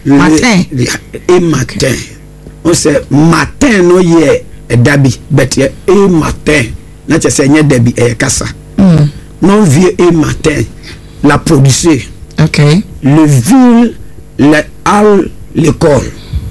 matin e matin on say matin no ye dabi but e matin na che say nye dabi e kasa non vieux et matin la producer okay le ville le l'école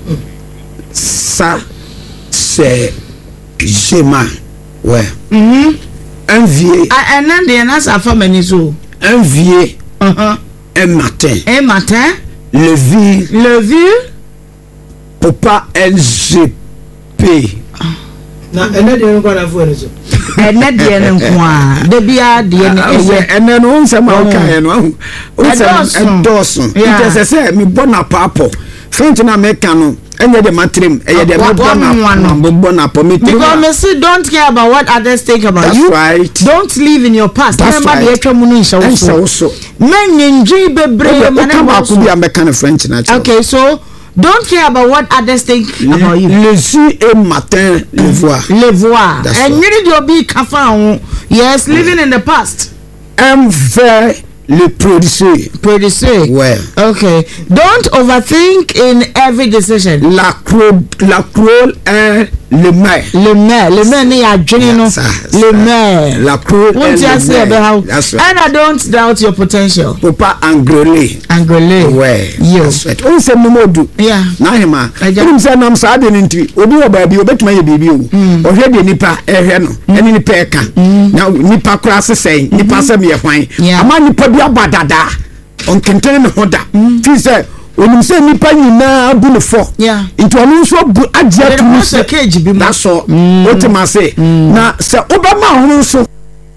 ça c'est Gema ouais un vieux and then that's a family so un vieux un matin le vieux papa LGP na ene de nko na fo so ene de nko de bia de ene no nsema o kan no nsema dosun it say me bona papo french na make no enye de matrim eye de bona po me because me say don't care about what others think about that's you right. Don't live in your past remember the etwamu no nsha so men nji bebre man French na okay so don't care about what others think about you. Le jour et matin, le voir. And you need to be careful. Yes, living in the past. Vers le producer. Ouais. Okay. Don't overthink in every decision. La crole est le maire. Le maire ni adwene no. Le maire. La crole est le maire. And I don't doubt your potential. Papa Angolé. Ouais. Yes. On se momodu. Yeah. Na hema. Oni se nam sa de nti. Obi wo ba bi obetuma ye bibi o. Ohwe de nipa ehwe no. Eni nipa eka. Na nipa kura sesen. Nipa se me hwan. Ama nipa bi abadada. On kenten me hoda. Fi se onim se nipa nyina bu ne fo into onu so bu adia tu se cage bi na so otima se na se obama ho so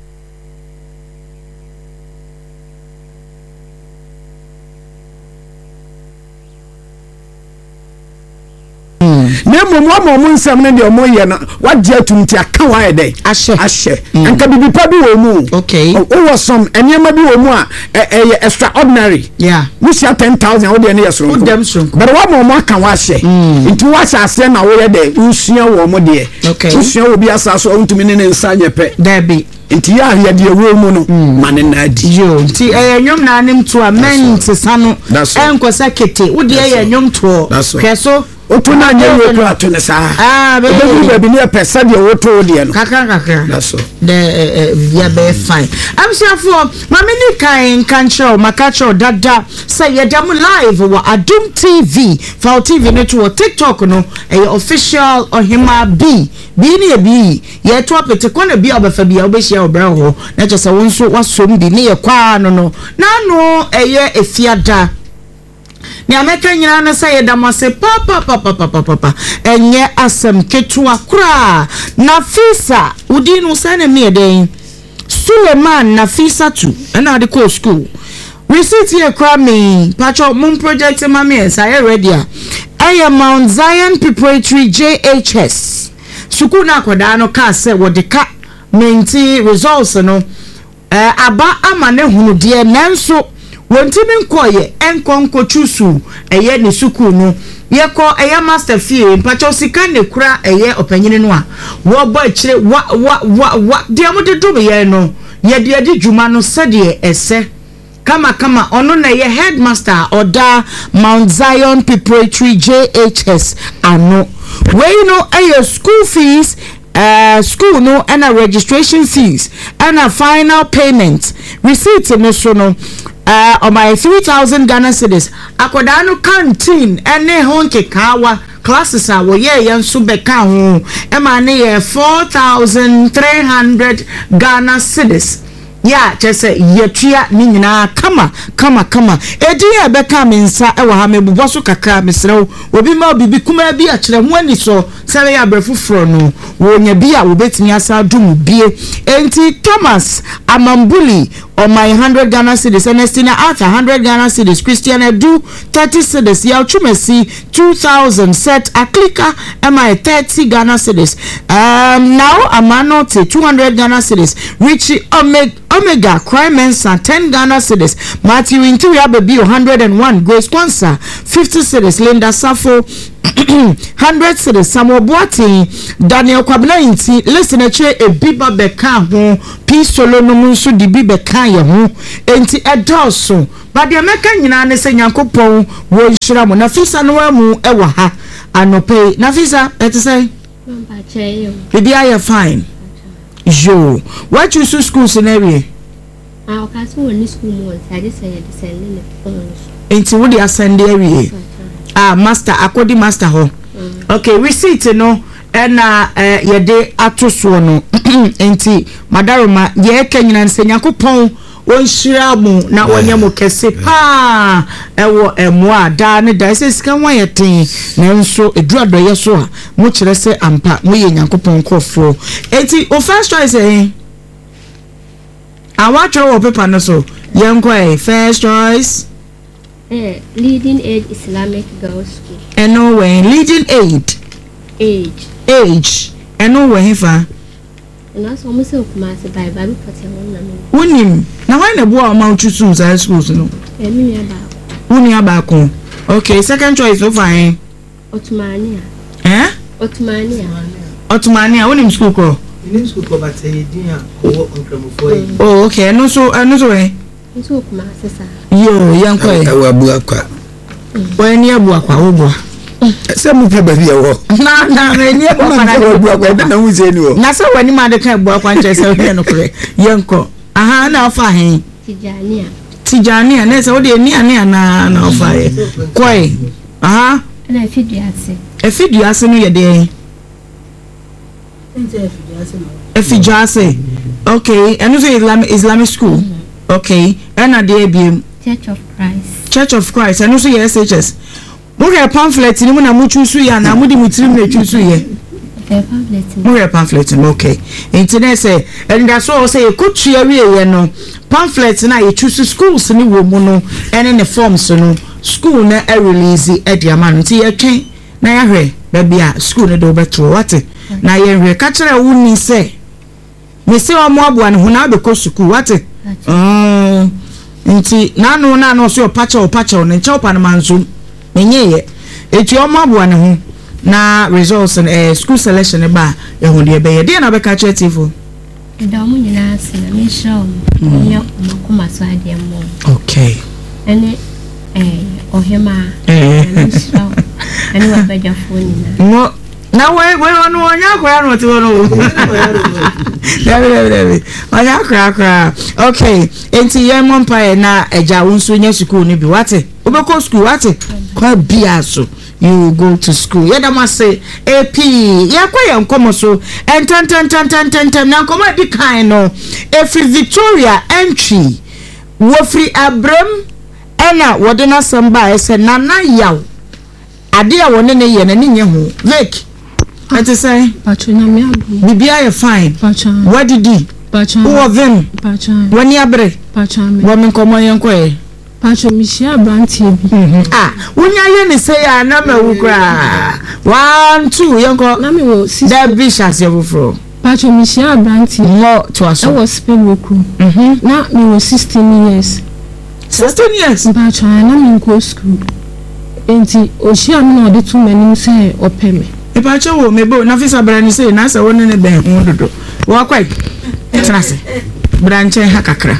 nemo mo nsam ne de omo ye na wadia tumti aka wa ye dey ahye anka bibipa bi wo mu okay o was some enema bi wo mu a extraordinary musia 10,000 wo de ne yeso but wa mo aka wa ahye nti wa ase na wo ye dey usua wo mo de usua wo bi asaso ntumi ne nsa nyepe dabi nti ya de wo mu no mane na adi yo nti nyom na anim to a men sano enkosa kete wo de nyom to hweso otuna nyewe to atune sa baby ne pesa de woto de no kaka that's all ya be fine I'm sure for mamini kan kancho makacho dada say ya dam live wa Adum TV for TV no to TikTok no official ohima b ni bi ye to apete kona bi obafa bi obehia obra ho na je se wonso wasom bi ne ye kwa no na no efiada ni ameka nyina na say damase papa enye asem ketua kura Nafisa udinu sane me den Suleiman Nafisa tu na de ko school receipt here kra me pacho mum project mama say ready a Mount Zion Preparatory JHS suku na akoda no ka say wodeka menti results no aba amane hunu de nanso wontimi nkoye enkonko chusu eye ne suku no yeko eye master fee mpacho sika ne kura eye opanyini no a wo bo akire wa de amode dobe ye no ye de adi djuma no sede ese kama ono na ye headmaster oda Mount Zion Preparatory JHS ano we know eye school fees school no and a registration fees and a final payment receipt no so no on my 3,000 Ghana cedis akodano canteen ene honke kawa classes a wo ye yanso beka ho e ma ne ye 4,300 Ghana cedis ya chese yetua ni nyina kama edi e beka mensa e wa ha mebubo so kakra mesrew obi ma obibi kuma bi a kire ho ani so sere ya brefufro no wo nya bi a wo betimi asa dum bie enti Thomas Amambuli on my 100 Ghana cedis Ernestina Arthur 100 Ghana cedis Christian Edu 30 cedis ya Chumesi 2,000 set Aklika my 30 Ghana cedis now Amano to 200 Ghana cedis Richie Omega Crimensa 10 Ghana cedis Matthew Intuya Baby 101 Grace Kwansa 50 cedis Linda Safo 100 cedis Samuel Boati Daniel Kwabla Inti listen a che e biba beka ho P solo no munso di bibeka ye ho enti edoso but the American nyina ne se Nyankopon wo nhyira mo Nafisa no amu ewa ha anope Nafisa say bibia you fine yo what you school scenario okay so when school mo I just say the send enti wo dey ascend area master akodi master ho okay receipt no na yede atoso no enti madaroma ye kanyina nse Nyankopon wonhyira mu na wonyamo kese pa ewo emoa da ne da se sika wan yeten na nso eduado ye so a mo kire se ampa mo ye Nyankopon kofo enti o first choice what your paper no so yenko first choice Leading Age Islamic Girls School and no way leading age and no way fa and that's almost so mass by Bible Unim now why na boa ma chusu za schools no uni abako okay second choice so fine Ottomania Ottomania unim school ko in school ko ba say din a wo nkramofo oh okay no so so kumase sa yo yanko abu akwa wani abu akwa wo se mu pe ba bi wo na ni abu akwa na hu ze ni wo na se wani ma de kan abu akwa nche se he no kure yanko aha na ofa he Tijania na se wo de ni na ofa he koi aha na efiduase no ye de efiduase okay and so Islamic school okay and there be Church of Christ and also your SHS mo get pamphlet ni mo na mo choose ya na mo di mutirim na choose ye mo get pamphlet okay internet say and that's all say ko tua wie no pamphlet na you choose schools ni wo mu no and the forms no school na release e dia man ti ye twen na ya hwe ba bia school ne do beto what na ye hwe ka kire wo ni say me say o mo aboa ne ho na be ko school what nti nano so opacha ne chopa na manzo menye ye eti o maboa ne ho na results school selection ba e ho de be ye de na be ka che tifo da mu nyina asena me show me makoma so ade mo okay ene ohema me show ene wa beja phone no na we onu onya akwa no ti wono David onya akra okay enti ye monpae na eja wonso nya school ni bi wate obeko school wate kwa bia so you go to school ye da say AP ye kwa ye nkomo so enten na nkomo di kan no efi Victoria entry wofri Abram ena wodena samba ese nana yaw ade a wone ne ye na ni nye ho Vic what to say bibia you fine what did you who of them when you abre woman come on yanko Pacho mishia branti bi wonya ye ne say ya na mawu kra 1 2 yanko na me wo that bishas you fro Pacho mishia branti no to aso I was spell woku na me wo 16 years Pacho na me go school enti oshia me na odi tu mani say opeme Pacho wo mebo na fisa brani say na say woni ne ben hu dodo wo kwai trase branche ha kakra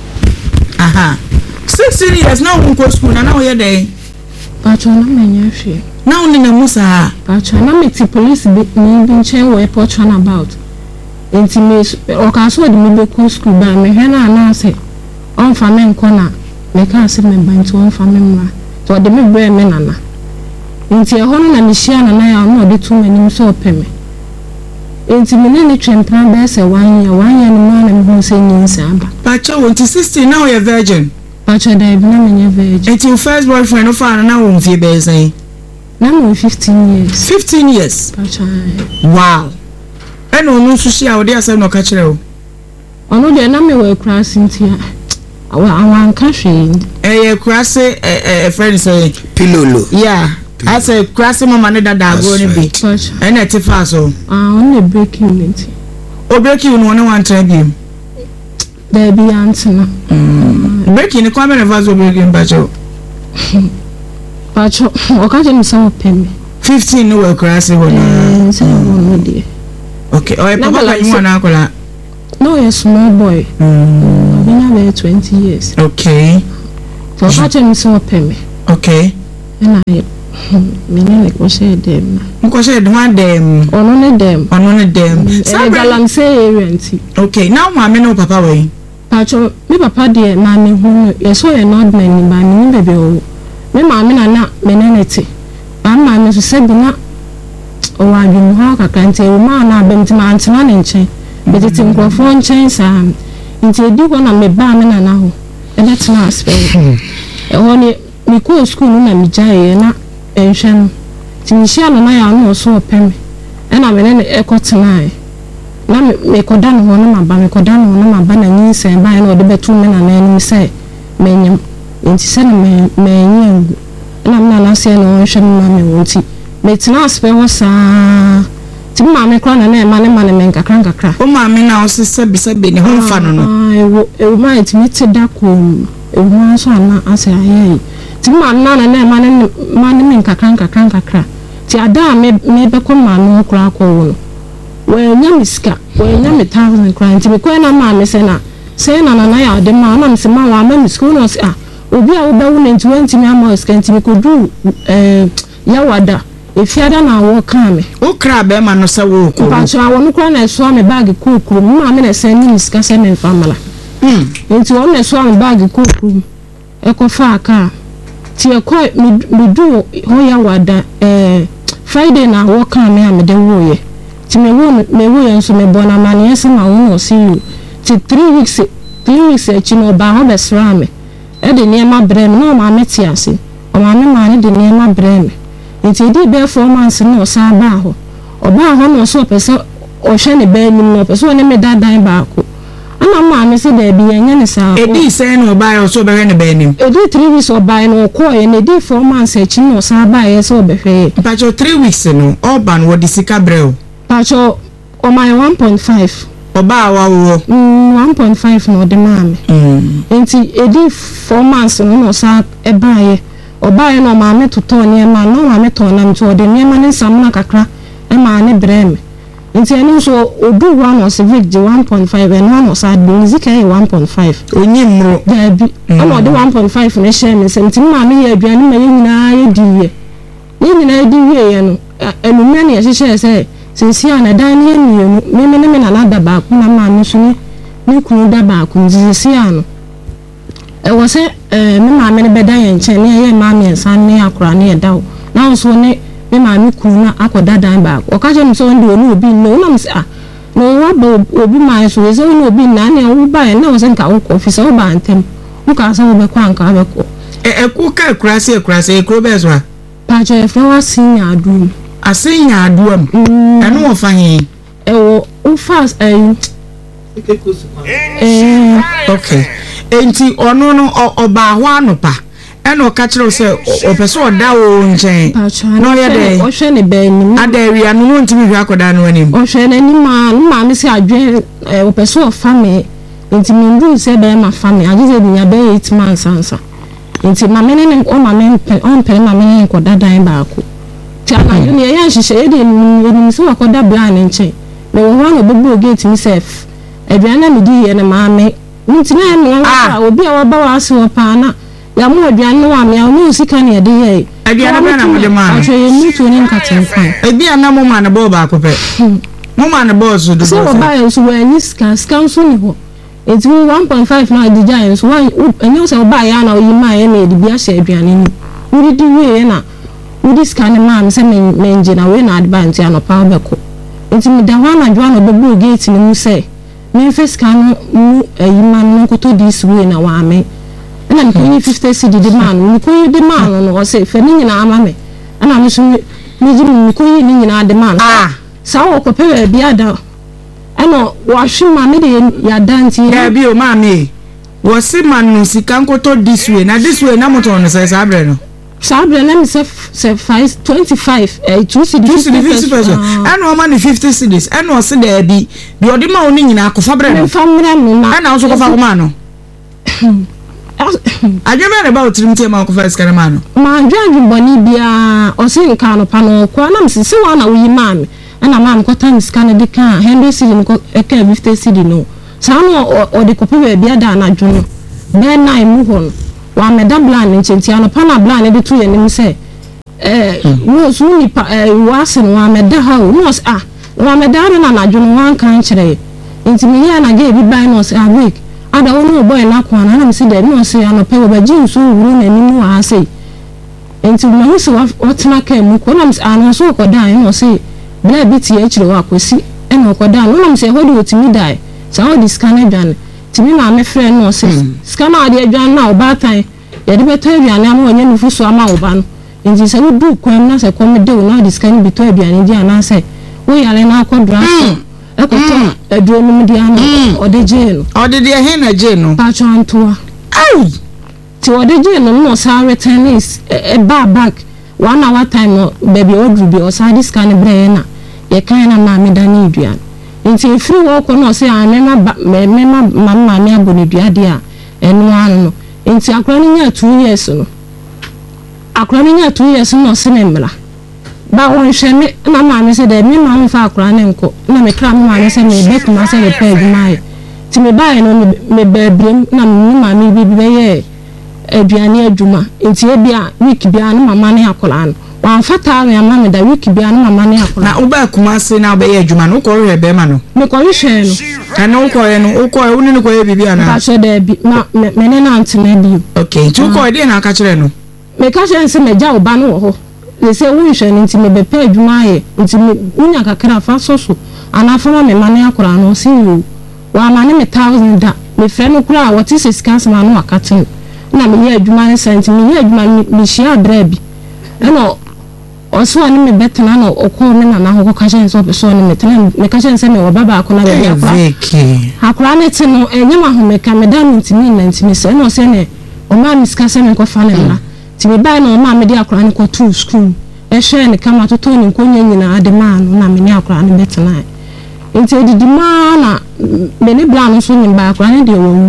aha 16 years now we go school na we dey Pacho na menya hwe now ni na musa Pacho na me ti police bi chen we report about enti me o ka so de me be school ba me hwe na na say on fa me nko na me ka say me ban to on fa me mra to de me bre me nana enti e hono na me hia na ya no de tu mani so opeme enti me ne twempran be say 1 year no na me hu say nyinsa aba Pacho won ti 16 now you virgin Pacho da bi na me virgin enti your first boyfriend no fa na won fi be say na me 15 years Pacho wow eno no so hia wo de asem no ka kire o ono de na me we class ntia awan ka hwe kurase friend say pilolo yeah I say kurase mama ne dada go ni bi and e tifa so on the breaking unit o breaking no one try bi there be antina breaking ko me never so breaking Pacho o ka je mi so peme 15 no we kurase ho na say no dey okay o papa ka you na akola no a small boy been there 20 years okay to ka che mi so peme okay na menene ko she dem nko she dem ono ne dem galam say area nti okay now mama no papa we pacho me papa de na me hu yeso ye not man ni ba ni bebe o me mama na menene ti mama me so se bi na o wa bi mu ha kakra nti o ma na abem ti ma antena ne nchen betiti nkrofo nchen sa nti edi ho na me ba me na ho e betena aspe e ho ni mi ko school na mi jaye na enhwe no ti mi hia na ya no so pem e na me ne e ko tena na me ko dan ho na ma ba na nyin se ba na o de betu me na na ni se menyem nti se na menyem na se no nhwe na me wonti me tena aspe ho sa ti mama kra na na ma ne me nkakra o mama na o se be ne ho fa no e ma ti mi ti da ko e ho so na ase aye ti mama na ma ne me nkakra ti ada me be ko ma no kra ko wo we nya miska we nya me 1000 kra ti me ko na ma me se na na ya de ma na me se ma wa ma miska no se obi a wo ba wo na 20 me ama iska ti me ko du ya wada efiada na wo kan me o kra be ma no se wo ko pa so awon kra na so me bag kokuru ma me na se ni miska se me famala nti won na so me bag kokuru e ko fa aka ti e ko me du ho ya wada Friday na wo kan me am de wo ye ti me wo ye so me bona ma ne se ma wo no see you ti 3 weeks e chi no ba ho be sra me e de ne ma bre me no ma me ti ase o ma me ma ne de ne ma bre me nti di be 4 months no sa ba ho oba ho no so pese o hwe ne ba nim no pese o ne me dadan ba ko ana ma me se da bi enya ne sa e di se no ba yo so be hwe ne ba nim e di 3 weeks o ba no ko ye ne di 4 months e chi no sa ba ye so be hwe pa cho 3 weeks no oban wo di sika breo pa cho o my 1.5 oba wa wo 1.5 no de ma me nti e di 4 months no sa e ba ye oba ye no ma me toto ne ma no ma me to na mto de ne ma ne samna kakra e ma ne brem nti eni so odu one o civic je 1.5 and one o sa de zika 1.5 onyi mro da bi ama de 1.5 ne share me senti ma me ye aduane ma ye nyina ye diye ye nyina diye ye no enu me ne ye hye se sensi ana dan ne ye me na da ba ku na ma me so ni ku da ba ku sensi ano e wo se me ma me ne beda ye nche ne ye ma me san ne akura ne ye dawo na so ne me ma me ku na akoda dan ba o ka je so ndi oni obi no na me se no wa ba obi ma so ze oni obi na ne wo ba ye na wo se nka wo ko ofisa wo ba antem wo ka sa wo be kwa nka be ko ku ka kurase ekro be so pa je fe wa sinya adu asinya adu am eno wo fa hin e wo o fast okay enti ono no oba ho anopa eno ka kire se opese oda wo nchen no ye de o hwe ne ba ni adawi anu no ntimi hwa akoda no anim o hwe ne ni ma me se adwe opese o family enti mi ndu se be ma family agize nya be 8 months ansa enti ma me ne o ma me on pe ma me ko dadan ba ko ti ana yo ne ya hihye e de ni se akoda plan nchen me wo ho no bobo gate mi sef aduane mi di ye ne ma me nti na me obi a wa ba wa ase wo pa na ya mo aduane wa me onu sika ne de ye aduane ba na mo de ma acho ye ni to ni nkaten fan ebi ana mo ma na bo ba ko pe mo ma na bo so do so ba ye so wa ni scan so ni ho enti 1.5 na di giant so one enyo se ba ya na oyi ma ye na di bia hye aduane ni uri di we na uri scan ma me se me nje na we na advance ano pa be ko enti mi da wa na adwa na bobo gate ni mu se me first kan mu ayima no ko to this way na wa me na ko ni 50 cedi de man ni ko de man no o se fe ni nyina ama me na me so ni ji ni ko ni nyina de man sa wo ko pe bi ada ana wa hwe ma me de ya danti ya bi o ma me wo se man no sika ko to this way na moto no se sabre no sabre na me se 25 2 cedi 50 ana o ma ni 50 cedis ana o se da bi odi ma oni nyina akofa bre no ana o so ko fa ko ma no ajeme ne ba otirimtie ma akofa skana ma no ma dwanju boni bia o se nka no pa no ko na me se wa na wo yi ma me ana ma me ko tan skana de ka 100 cedi ko e ka 50 cedi no sa no o de ko pe bia da na dwono be na imu ho wa meda blan nchenti anopa na blan de to yanim se no so nipa wase no wa meda ha no wa meda na nadwo wan kan kire ntimi ya na ge bi ban no se awake ada wonu boy na kwa na me se de no se anopa wo ba ji so wuru na nimu wa se ntimi no se watena ka mu ko na me anu so ko dan no se bla bi ti akire wa akosi eno ko dan no me se hodi otimi dai sa o diskane dwan timi ma me frɛ no se skana ade adwan na obatan ye de beto aduane ama onye nufu so ama oba no nti se wo du kwan na se kom de wo na diskane beto aduane di ana se wo yale na akodra so ekoto aduane di ana ode je no ode de he na je no pa chantoa ai ti ode je no no sa return is back 1 hour time no baby odru bi o sa diskane bre na ye kan na ma me dani aduane nti free work no say mema mama me abone duade a eno ano no nti akra ni nya 2 years no akra ni nya 2 years no se memra ba won hwe me mama me say de me ma mfa akra ne nko na me kra mama me say me bet ma say pe adwuma ti me ba no me bebrem na me ma me bi be ye aduane adwuma nti e bia week bia na mama ne akra no wan fata me ama me da week bia na mama ne akra na uba kuma se na be ye adwuma no ko re be ma no me ko hwe no kana ukoye no ukoye uni ko ye bibia na ba so da bi ma me ne na antena bi okay tu ko de na aka kire no me ka hwe nse me ja oba no ho le se wo hwe nti me be pa adwuma ye nti me unya kakra fa so ana fa ma me mane akora no si wa ma ne me 1000 da me frɛ no kura what is scarce ma no akaten na me ye adwuma ne senti me ye adwuma me hia dra bi no oso ani me betena no okọ me na ho ka hye nso so ni metena me ka hye nse me obaba akọ na be akora ne ti no enyema ho me ka me da ntimi na ntimi se no se ne o ma miska se me ko fa ne na ti me ba na o ma me di akora ne ko to school e hye ne kama to ni ko nyina ade ma no na me ni akora ne betena enti edidi ma na me ne bla no so ni ba akora ne de wo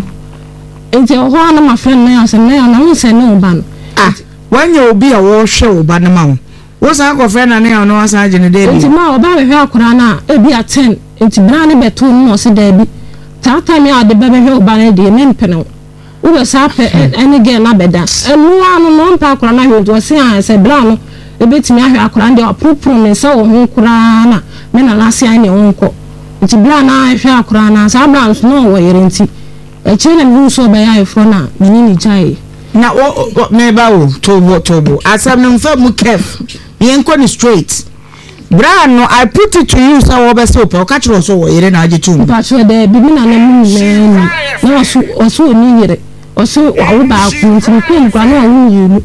enti ho ana ma friend na ase na na wo se ne o ba no wanye obi a wo hwe o ba ne ma wo wosan ko friend na ne ono wasan agene de bi enti ma oba we hwe akora na ebi a 10 enti bra ne beto no se da bi tata me ade bebe hwe oba ne de me mpene wo be sa pe ene ge na beda enu anu no mpa akora na hwe do se an se bra no ebetimi ahwe akora nde opropro me se wo ho kora na me na lase an ne wo nko enti bra na hwe akora na sa bra no wo yere enti e chene mi so ba ya efro na me ni jai na o me ba wo tobo asam no mfa mu kef yenko ni straight bra no I put it to you so wo be so o ka chiro so wo yere na age tum ba so de bi na na mu me na oso ni yere oso wa wo ba ku nti ko mu kwa na wo yinu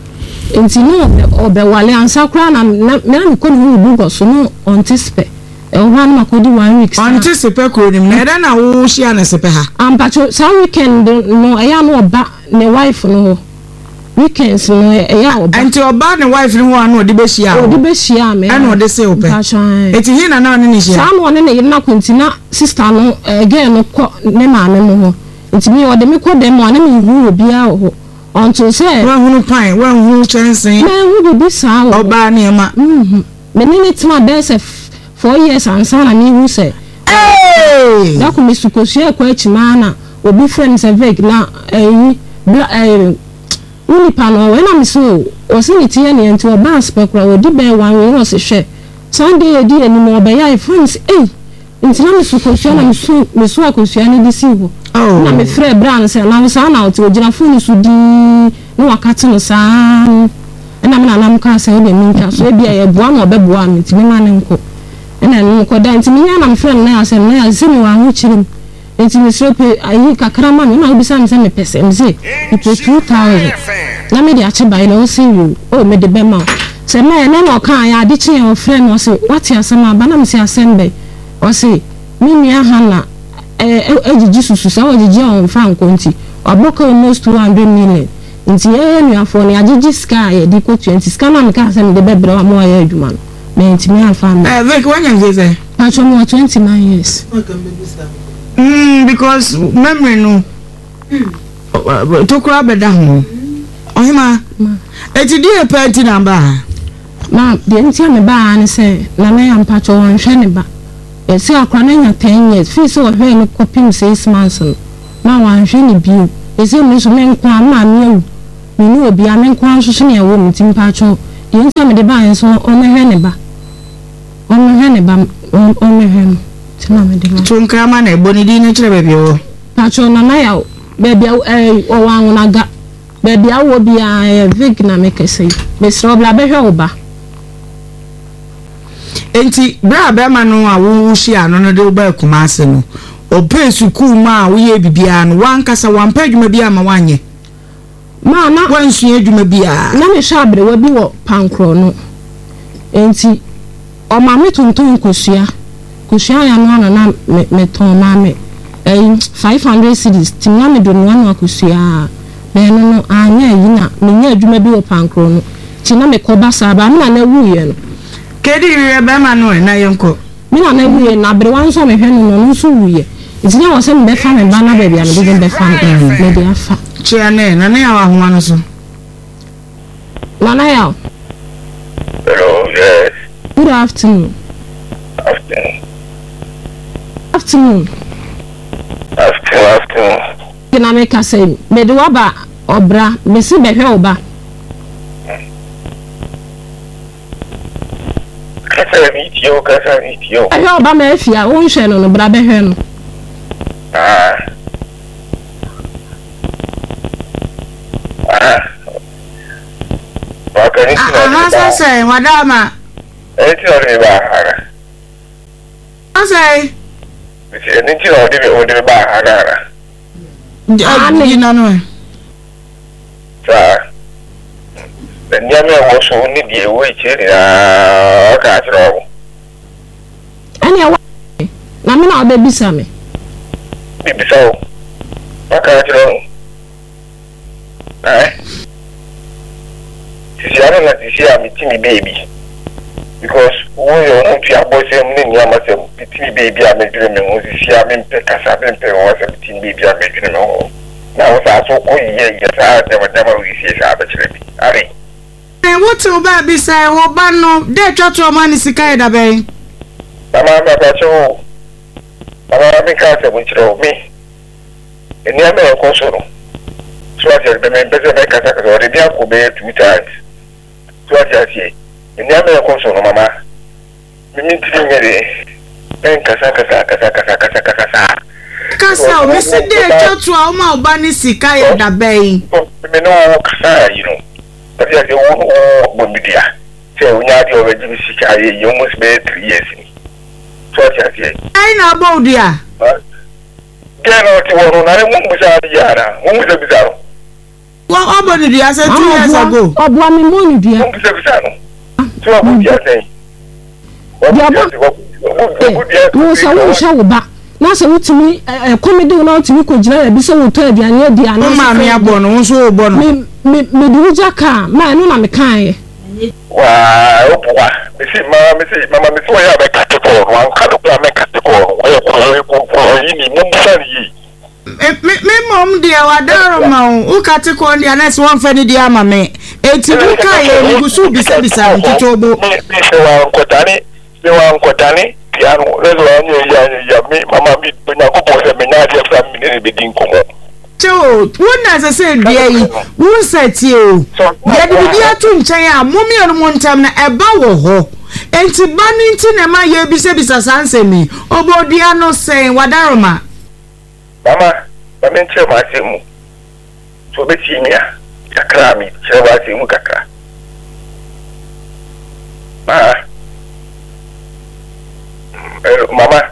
nti no obe wale ansa kra na me ko ni bu go so no anticipate e wo na makodi 1 week anticipate ko ni na na wo hia na sepe ha ampacho sa weekend no eya no oba ne wife no weekends no eya oba anti oba ne wife no anu odi be hia me anu odi se ope eti hi na na ni hia sa no ne ne na kwantina sister no again no ko ne ma me mo ho enti mi ode me ko dem ane me hu obi a ho onto se wa hunu pan wa hu chensen me hu bi sa oba ne ma me ne tima be se 4 years ansa na mi hu se da ko mi sukosia ko achima na obi friend se veg na uni pano we na mi so o se ni tie ne enti oba aspekra odi be wan we no se hwe Sunday edi eni mo be ya friends enti na mi sukosia na mi so akosia ne disi ho na me frɛ brand se na so na o ti ogina phone so di no wakati no sa na me na nam ka se o be mi nka so e bia ye boa na obeboa mi ti mi ma ne nko na no ko da enti mi ya na me friend na ase na ya se mi wa ho chirim enti mi so pe ayi kakra ma me na obi sa me se me pese me se it was 2000 na me dia che bai na o se you o me de be ma se me na no kan ya de che o friend no se what ya se ma ba na me se assemble o se mi mi aha na ejiji susu sa ojiji on franco nti oboka almost 200 million nti ni afọ ni ajiji sky di ko 20 sky na me ka se me de be bra mo ya adwuma no me nti me afa me like when you say pacho mo 29 years because memory no to kura be da ho ohima eti di e party number ma de nti me ba an se na me am pacho won hwe ne ba e se akwa na nya 10 years fi so hwe no kopim 6 months na wan hwe ne bio e se me so me nkwa ma me me no obi a me nkwan hwehwe ne ewo mutim pa cho de ntia me de ba en so omehwe ne ba omehwe no tina me de ma tunka ma na eboni di ne kire baabi wo pa cho na na ya baabi o wangu na ga baabi a wo bia vig na me kese me sro bla behwe wo ba enti bra be ma no a wo hyi ano no de ba Kumase no ope suku ma wo ye bibia no wankasa wampa adwuma bia ma wanye ma na wansu adwuma bia na me shabre wa bi wo pankro no enti o ma me tuntun kosua ya no na me ton ma me 500 cedis timya me do no na kosua me no anya yi na me nya adwuma bi wo pankro no ti na me koba saba me na wuye no kedi re be ma no na yenko me na wuye na bre wan so me hwe no no so wuye enti na wo se me be fa me ba na ba bia no bi be fa me de afa chia ne na ya wa homa no so Nana ya. Hello, yes. Good afternoon. Afternoon. Kina me ka say me de wa ba obra me si be hwe oba. Kasa mi tio. Hwe oba me afia wo nhwe no bra be hwe no. Say, madama. It's not about I say, it's not about you know, sir. The Yama was only the witch in a castle. Anyway, na me na baby same. Maybe so. I can't wrong. I don't like to see a teeny baby because we are not boys and Yamasa, teeny baby. I made dreaming was see I mean, Casabin was a teeny baby. I made dreaming. Now, I so good, yes, I never we see arbitrary. and what's your baby say? Oh, Bano, dead to money, Sikaida Bay. Mamma, Mamma, because which drove me. And the other console. So I said, the members of the Casa already have to 2 times. So I say, in the other console, Mamma, we need to be Casa. Casa, Mr. Dead to Alma Bani Sikaida Bay. We know Casa, you know. But yes, you won't be there. So we are already sick. You almost made 3 years. So I say, I know about dear. Get out to one, I won't be Yara. Won't be bizarre. Well, how did I say 2 years ago? Oh, one money, dear. Won't be bizarre. So I would just say, what shall back? Now, so to me, a comedy not to me could be so to be near the Mamma born, so born. Me do Jacka, man, I'm a kind. Wow, Mama, Miss Way, I cut the call, one cut the call, Me mom dear, Wadaramo, who cut a corn, the next one for the Diamame. 18 you should be said to Tobo. Kotani, piano, Mama, Joe, one as I said, dear, who said you? Yet we are to Chaya, Mummy on one time a bow and to Bannington and my year beside answer me. Oh, Bodiano saying, Wadaroma. Mama, I meant to my sim. So be senior, Yakrami, Chevasi Mukaka. Mama.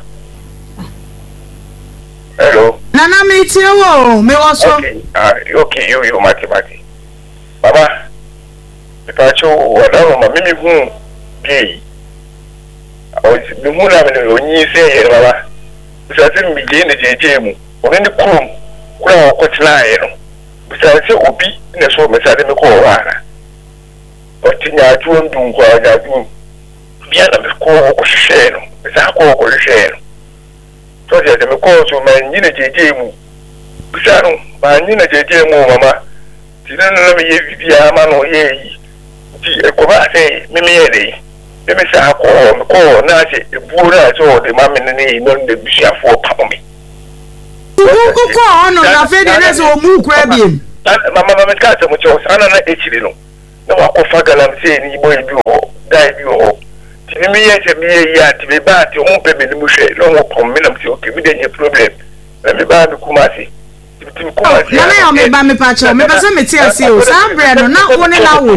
Hello. Nana me tell me also. Okay, you Mati. Mama. If I show whatever my mimi whom gay. I was the moon when you say, Mama. Besides him begin the JJM, or in the room, well, what's lying. Besides, it will be in a sort of beside the call. But in our two and doom, while I do. Biana me call or share, without call or share. So that the call to my Nina JJM. Bisano, my Nina JJM, Mama. Didn't let me give the Amano ye. The Equabate, Mimi. Let me say, I call Nancy, the Buddha, so the mammy name, non the Bishop for Papa me. Who call on a fed or move grabbing? mama me ka mo cho sana na echiri no na wa ko fa galamsey ni boy bi ho dai bi ho ti mi ye te mi ye ya ti be ba ti o pe be ni mu hwe no wo kom me na ti okay bi de problem na me ba me kumasi ti kumasi na na me ba me pa cho me ba se me ti ase o sa bre no na wo ne na wo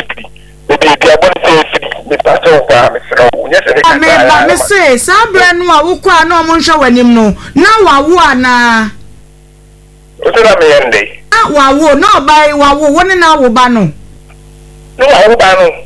me pa cho ba me sro nya se ne ka me ba me se sa bre no a wo kwa na o mo hwe wanim no na wa wo ana o se na me yende wa wo no bai wa wo wo ne na wo ba no no wa wo ba no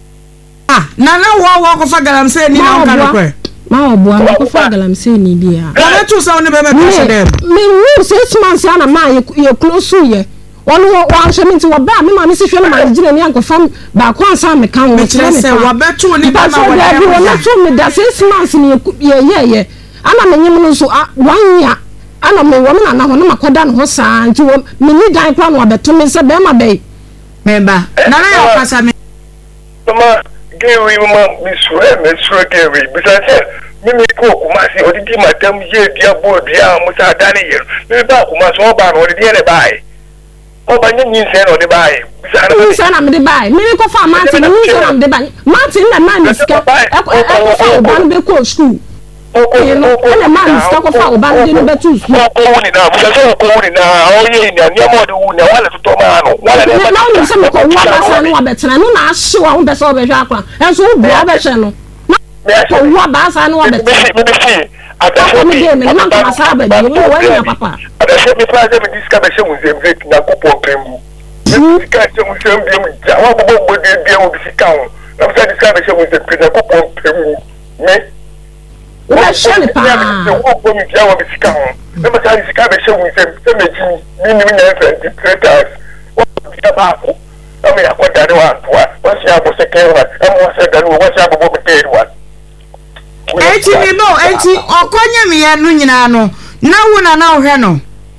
na wo ko fa galamsey ni na ka no kwe ma obo am ko fa galamsey ni bia na tu sa woni be me pressure dem me wu 6 months ana ma ye close ye wonu wa hwe mi nti wo ba me ma me se hwe na ma gina ni anko fam ba ko ansa me kan wo kire se wo be tu ni ba ma wo dem wo tu me da 6 months ni ye ana me nyim no so 1 year ana me wo me na ho na makoda no ho saa nti wo me ni dan kwa no abeto me se be ma be me ba na na ya pasa me mama gewe mama me sure gewe bisa se mimi ko kumasi odidi matam ye dia bodia musa dani ye me ba kumasi o ba no odidi ne bai o ba nyi nse no de bai bisa na nse na me de bai me ko fa Martin nse na me de bai Martin na man iska e ko fa o ban be ko school ele man iska ko fa o ban de no be tu school ko woni na busa so ko woni na o ye ni ani mo de woni wala to ma no wala de na no se me ko wa ba sa no wa betena no na ahye wa ho be so be hwa akwa enso wo bua be hye no ko wa ba sa no wa betena ata me de me na ma sa ba di wo wa ya papa ata se me fa se me diska be se muzem zek na ko pembu diska se muzem bi mu ja wa bo de o diska ho na se diska be se muzem na ko pembu me wa shele pa wo bo mi ja wa be diska ho na ma sa diska be se muzem se me ji ni na se traders wa diska ba ko na me akoda de wa wa se abo se kewa amo se danu wa se abo bo te wa enti mi bo enti okonye mi ya nu nyina no na wo na ohwe no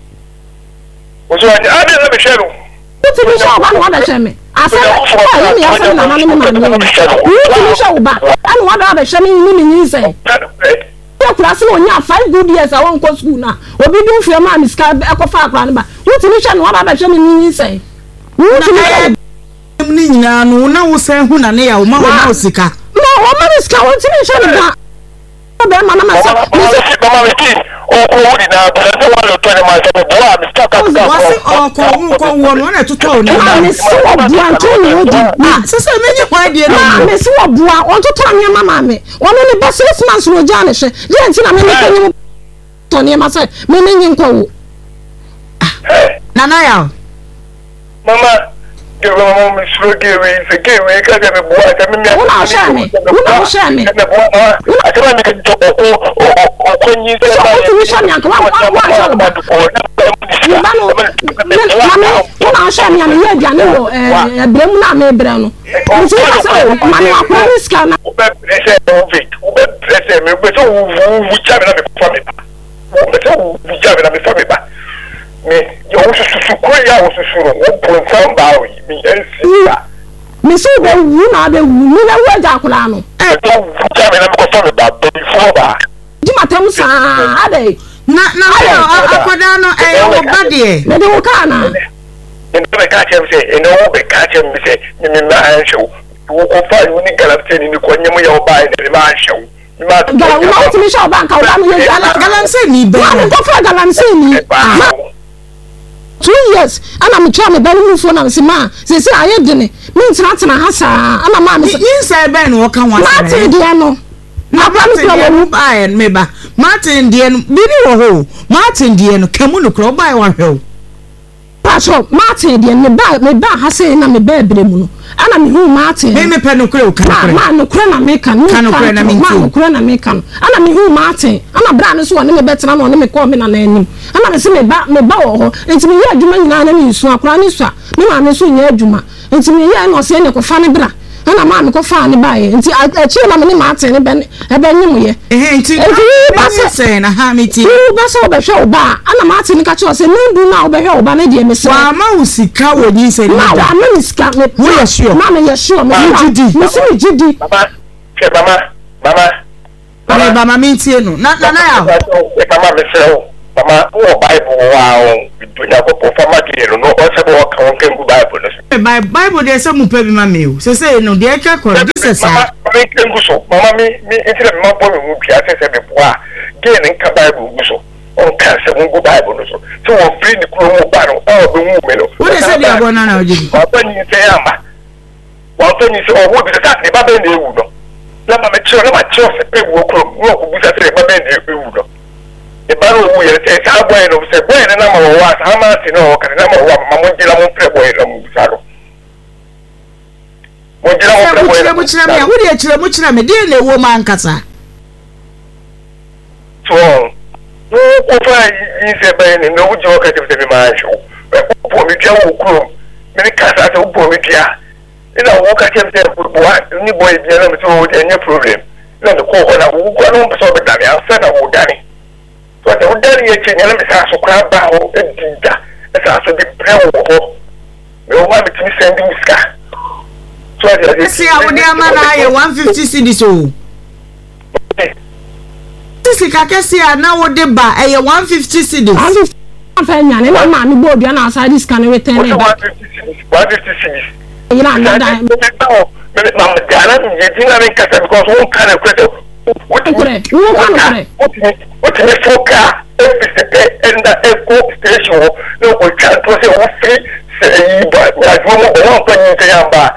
ozo ani ade na be shero ti mi sha ba no ba she me ase ayi mi ya se na ni ma ni ti mi sha ba anu wa da be she mi ni ni se ya class no nya 5 good years awon ko school na obi du fi ma mi ska e ko fa akra ni ba ti mi sha no wa ba she mi ni se ni nyina no na wo se hu na ne ya wo ma wo na osika no wo ma mi ska won ti mi sha ni ba be ma na ma se mama mi o wudi na ba se wa lo to ni ma se bo wa mi ska ka wasi ko wo no na tuto ni ma mi si wo bua nto ni odi se se me nyi kwa die ma no mi si wo bua on tuto ni mama mi won ni ba 6 months ro ja ne hwe je nti na me ni kanyi to ni ma se me ni nyi nko wo na ya mama gewe mama mi sure gewe se gewe ka je me bua ta mi mi una o sha me akaba mi ka to o nyi se ba ti mi sha mi anka wa sha ba ba no mama una o sha mi ani ye dia ne wo bremu na me bre no nti na se mama akwa riska na o be pressure o be pressure me be so wu cha me na me fa me ba o be so wu cha me na me fa me ba me yo su ko ya o su o ponsan ba o mi ensi mi so be wu na be wu mi na wo ja akula no wu cha me na me ko fa me ba before ba di matam sa ade na akoda no wo ba de me de wo ka na ndo be ka chem se ndo wo be ka chem se ni na ansho wo ko fa ni galapte ni ko nyemu ya o ba ni ma ansho ni ma ga wo ti mi sha ba nka wo na ye galamsey ni be ma ko fa galamsey ni 2 years ana me twa me ba mu fo na se ma se aye de ne me ntina ha saa ana ma me inside be no ka wa ma ti de no na ba me kro mu ba en me ba Martin de no bi ni wo ho Martin de no kamu no kro ba wa hwe Pastor Martin de me ba ha se na me ba ebre mu no ana me hu Martin me pe no kro ka ma no kro na me kan no kro na me ma no kro na me kan ana me hu Martin ana bra ne so ne me betena no ne me ko me na anim ana me se me ba wo ho enti me ye adwuma nyina na me nsu akra ne so a me ma me so nya adwuma enti me ye no se ne ko fa ne bra ana ma me ko fa ne ba ye enti a chi na me ne Martin ne be nyim ye enti ba se na ha me ti ba se be hwe oba ana Martin ka cho se ndu na oba hwe oba ne de me se wa ma usika wo nyi se ni ma wa ma usika me wo ye sure ma me ye sure me jidi me se me jidi mama mama mi tie no na ya mama me se Mama, oh, Bible, wow, do not go for my dear, no, what's about Bible. Bible, there's some baby mammy. Say, no, dear, this is Mama, me, into the mouth of the gaining Bible, so, on cancer, won't go Bible, so, free the crew battle, all the women. What is it? I'm going to when you say, Amma, one thing is, oh, what is that? The Babel, they would know. Let my children, my children, they will go, who is a Babel, the battle will say, I'm going to say, when the number was, how much you know, can the number one, Mamma Gila Playboy, Saddle. Which I'm a dear woman, Cassa. So, no, is a man in no joke at the man show. Poor Joe, many Cassa, poor Mitia. You know, walk at him, any boy, any problem. Not the call, who got on so that I said I would die. But the daddy and the house of crab bow and dinner, as I said, the prayer. No one between sending scar. So I see how dear man I 150 cities. Oh, this is Cacasia now, Deba, a 150 cities. I'm board and outside this can return 150 cities. You know, Madame Gana, you because one kind of credit. What is it? What is it for car? And the echo station. No, we can't say what free. Say, but I don't know when you say, Amba.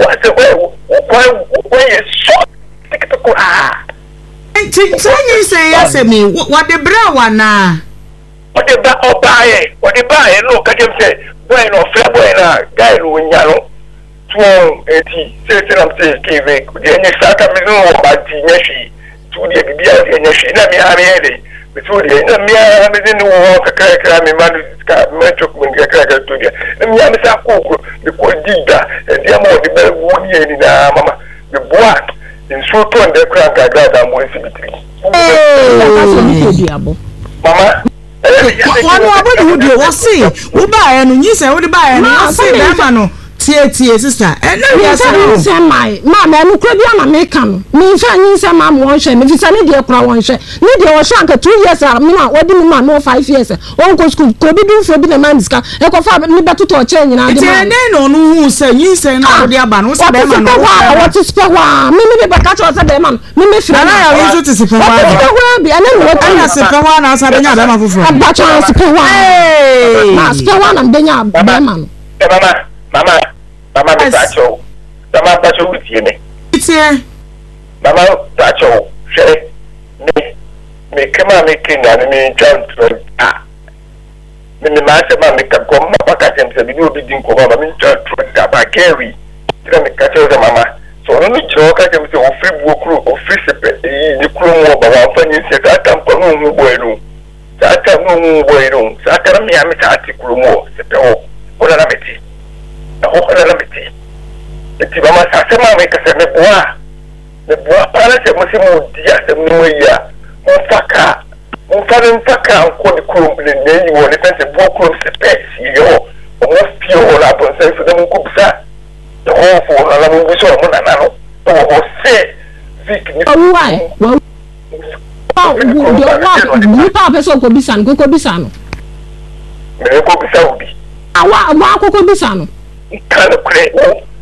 Why is short? Take it to ah. And you say, yes, me. What the brown now? What the buy? What the buy? Look at him say, bueno, fair bueno, guy, when you Twelve, 80, say, I'm saying, Kevin, the next time I know about the Yashi, to the Yashi, let me have it. Between the Mia, didn't walk a cracker, I mean, Metro, when you crack to you. And Yamasa Coco, the poor Dida, and the amount of the bell wood in Mama, the boat, in so turn the crack I got on one cemetery. Mama. One more would you was see, who buy and you say, what buy and I'll say, Lamano. Tie sister and no say my mama no kura bia na make am me fa nyi say mam won hwe me fi say ne de kura won hwe ne de wo hwe anka 2 years me na wodi me ma no 5 years won go school ko bi du fo bi na man diska e ko fa me beto o che nyina de ma ne no no hu say nyi say na wodi aba no say be ma no what is pe wa me be ka cho say be ma me fi na ya we so ti pe wa bi ane no anya se pe wa na sa be nya be ma foforo aba cho se pe wa na se pe wa na be nya be ma no Mama, Tacho. Mama, Tacho with you. It's here. Mama, Tacho. Say, me come on, making and John. Ah, the master man make a come back at him, so we will be doing John to carry. Then the catcher, Mama. So only joke at him to free book or free separate the crew about when you said, I come from no boy. I come no boy. So I can't me, I'm a tactic room more. What am I? Eti mama sasema mekase meboa pala se musimu dia se mnuya mfaka nko ni krum ne yi wo ne pense bo krum se pesi yo mo fio la bon se fu de mo kubisa de ho fo la mo biso mo na no o se zik ni why ni pa peso ko bisa no me ko bisa obi awa ko bisa no kind of great.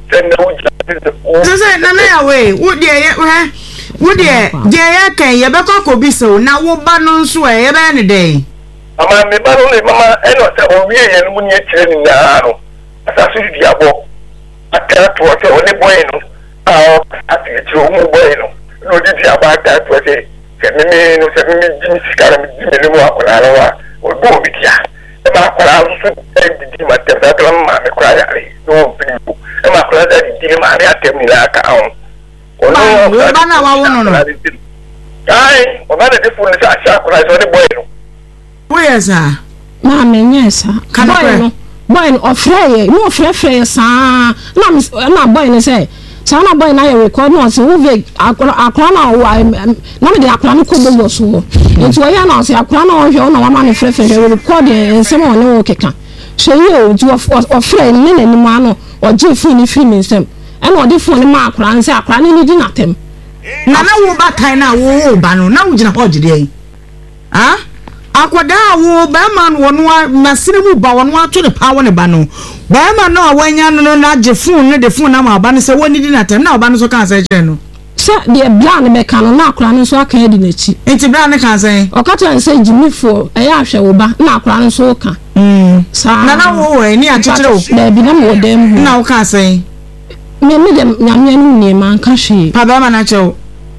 Say, Nana, away. Would you, dear, can you back up be so now? What banon sway any day? Mamma, me baron, Mamma, and not a we and when you're training now. As I see the abo, I can't watch only bueno. Oh, I think it's your bueno. No, did you about that? Was it? 7 minutes, Jimmy Scarab, or go with ya. Ma kwara so di ma tem da kala ma me kwara ari no people e ma kwara da di ma ari atem ni la ka on ono ba na wa wono no ai o ba de fu ni sa sha kwara so de boy no boy sa ma me nyesa kana boy no ofre no ofre sa na boy ni say sana boy na ye record no se wo ve akra na wa na me de akra no ko bo so nti wo ya na se akra na wo hwe na wa ma ne frefre record ensem o ne wo keka hwe ye nti ofre ni na ni ma no o je fu ni film ensem e na o de fu ni ma akra nse akra ni di na tem na wo ba kan na wo ba no na wo gina ho gide yi ha akoda wo ba man wono na sinemu ba wono ato ne pa wo ne ba no ba man no awanya no na age phone ne de phone na ma ba no se woni di na tem na ba no so kan se je no se de bla ne be kan no na akora no so aka di na chi enti bla ne kan se o ka to se jimifo e ya hwe wo ba na akora no so ka sa na wo we ni a chichiro da bi na mo dem na wo kan se me dem nyamya no ni man ka hwe pa ba ma na chew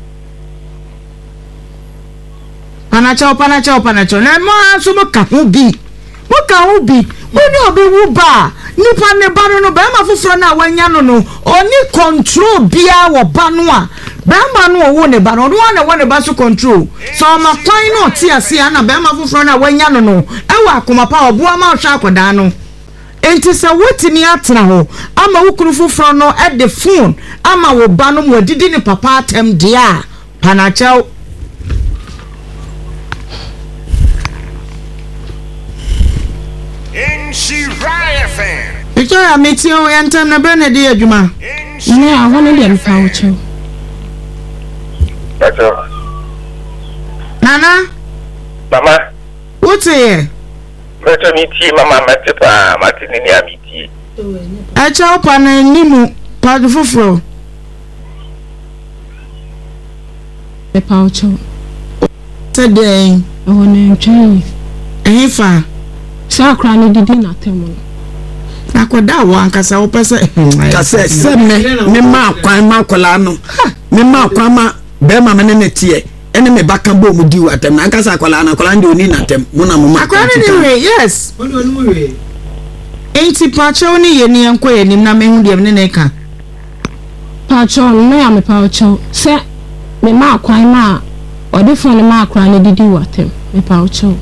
panacho na mo aso mo ka ho bi woni obi wu ba nipa ne ba no ba ma foforo na wanya no oni control bia wo ba no a ba ma no wo ne ba no na wo ne ba so control so ma kwan no ti ase na ba ma foforo na wanya no e wa akoma pa obo ma hwa akoda no enti se wotini atena ho ama wo kunu foforo no e the phone ama wo ba no mo didi ne papa atem dia panacho Shiraya fan. Victoria metio yantem na bene de adwuma. Ne a wono dem fa wo chew. Nana? Mama. What's here? Beto miti mama matepa matini ni amiti. Acha opa na nimu pa foforo. E pa wo chew. Today. Wono ntwe. Efa. Sakra ni didi na temo. Akoda wa ankasa wo pese kase se me ma kwan ma kola no me ma kwan ma be ma me ne tie ene me baka bo mu di watem na ankasa kola na kola ndi oni na tem mu na mu ma akola ni we yes What do you mean? enti pacho ni ye ni enko ye nim na me hu de me ne ka Pacho me ya me pacho se me ma kwan ma ode fo ne ma akra ni didi watem me pacho.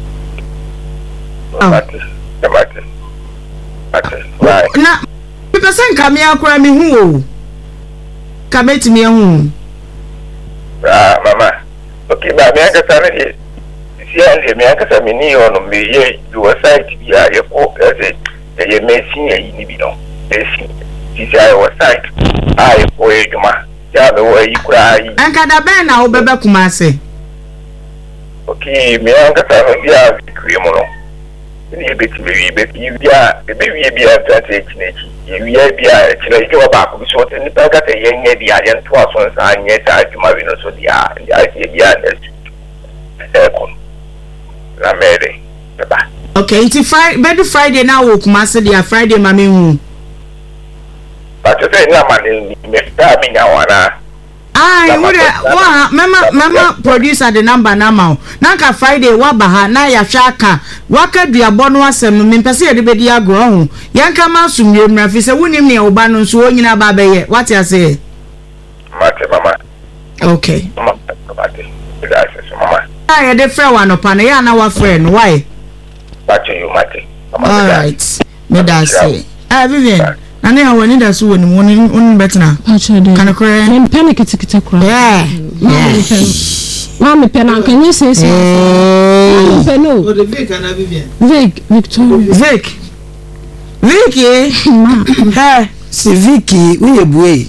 Na person kam ya akra me hu o ka betimi hu Mama. Okay, ba me aka sana de si ande me aka sa me ni ono me ye do site bia ye ko ese ye mesin ye ni bi no. Mesin. Si sai wa site. Ai ko ye juma. Ya me wo yi kura yi. anka da ben na wo bebe kuma ase Okay, me aka sana bia kremo no. Ni beti me beti bia bia tante chinechi. Ye bia chira jo ba ko so te ni pa ka te ye nye bia ye nto aso sa nye ta juma wi no so dia ye bia na ko la mere ba. okay enti Friday na wo kuma ase dia Friday ma me hu But you say na man me ta mi nya wana. ai wa mama producer the number na ma na ka Friday wa ba ha na ya hwa aka waka duabo no asem no me pese ye de bedi agro ho yanka ma sumye mra fi se wonim ne oba no so onyina ba be ye what you say Mate mama. okay Mama mate. That's mama. ai de frɛ wa no pa na ya na wa frɛ no why Back to you mate. all right me da say Vivian ane ha wani da so woni woni betna Pacho de. kana kore Me panic kitikita kura. yeah Mama pena can you say so? Peno. Or the Vic and Vivian. Victoria. Vicky Ma. si Vicky we buwe